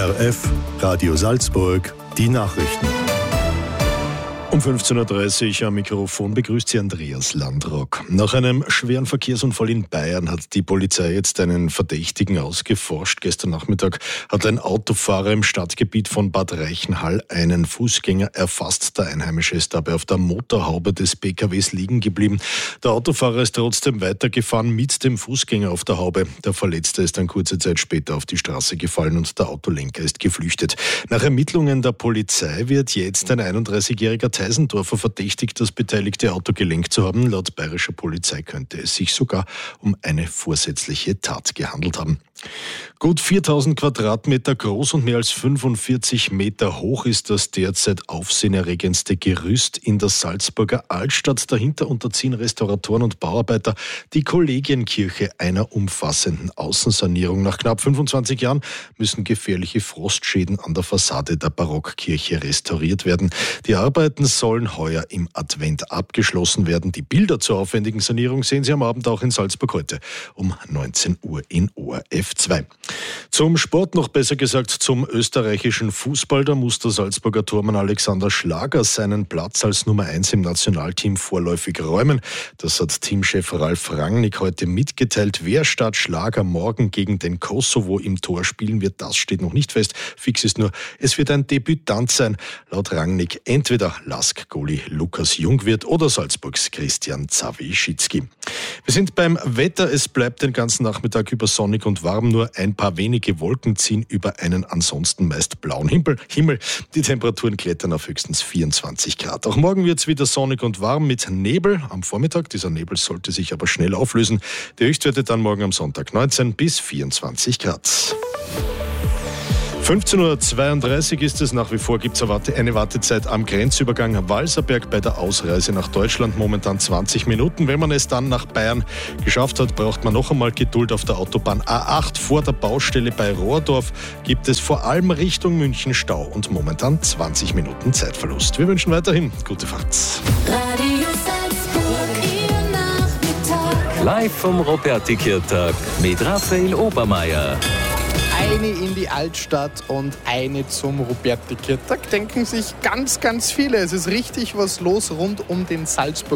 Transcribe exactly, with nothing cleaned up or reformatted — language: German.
O R F, Radio Salzburg, die Nachrichten. Um fünfzehn Uhr dreißig am Mikrofon begrüßt Sie Andreas Landrock. Nach einem schweren Verkehrsunfall in Bayern hat die Polizei jetzt einen Verdächtigen ausgeforscht. Gestern Nachmittag hat ein Autofahrer im Stadtgebiet von Bad Reichenhall einen Fußgänger erfasst. Der Einheimische ist dabei auf der Motorhaube des P K Ws liegen geblieben. Der Autofahrer ist trotzdem weitergefahren mit dem Fußgänger auf der Haube. Der Verletzte ist dann kurze Zeit später auf die Straße gefallen und der Autolenker ist geflüchtet. Nach Ermittlungen der Polizei wird jetzt ein einunddreißigjähriger Teisendorfer verdächtigt, das beteiligte Auto gelenkt zu haben. Laut bayerischer Polizei könnte es sich sogar um eine vorsätzliche Tat gehandelt haben. Gut viertausend Quadratmeter groß und mehr als fünfundvierzig Meter hoch ist das derzeit aufsehenerregendste Gerüst in der Salzburger Altstadt. Dahinter unterziehen Restauratoren und Bauarbeiter die Kollegienkirche einer umfassenden Außensanierung. Nach knapp fünfundzwanzig Jahren müssen gefährliche Frostschäden an der Fassade der Barockkirche restauriert werden. Die Arbeiten sollen heuer im Advent abgeschlossen werden. Die Bilder zur aufwendigen Sanierung sehen Sie am Abend auch in Salzburg heute um neunzehn Uhr in O R F zwei. Zum Sport, noch besser gesagt zum österreichischen Fußball. Da muss der Salzburger Tormann Alexander Schlager seinen Platz als Nummer eins im Nationalteam vorläufig räumen. Das hat Teamchef Ralf Rangnick heute mitgeteilt. Wer statt Schlager morgen gegen den Kosovo im Tor spielen wird, das steht noch nicht fest. Fix ist nur, es wird ein Debütant sein. Laut Rangnick entweder Lask-Goalie Lukas Jungwirth oder Salzburgs Christian Zawischitzki. Wir sind beim Wetter. Es bleibt den ganzen Nachmittag über sonnig und warm. Nur ein paar wenige Wolken ziehen über einen ansonsten meist blauen Himmel. Himmel. Die Temperaturen klettern auf höchstens vierundzwanzig Grad. Auch morgen wird es wieder sonnig und warm mit Nebel am Vormittag. Dieser Nebel sollte sich aber schnell auflösen. Die Höchstwerte dann morgen am Sonntag neunzehn bis vierundzwanzig Grad. fünfzehn Uhr zweiunddreißig ist es. Nach wie vor gibt es eine Wartezeit am Grenzübergang Walserberg bei der Ausreise nach Deutschland. Momentan zwanzig Minuten. Wenn man es dann nach Bayern geschafft hat, braucht man noch einmal Geduld. Auf der Autobahn A acht vor der Baustelle bei Rohrdorf gibt es vor allem Richtung München Stau und momentan zwanzig Minuten Zeitverlust. Wir wünschen weiterhin gute Fahrt. Radio Salzburg, Ihr Nachmittag. Live vom Ruperti-Kirtag mit Raphael Obermeier. Eine in die Altstadt und eine zum Ruperti-Kirtag, denken sich ganz, ganz viele. Es ist richtig was los rund um den Salzburg.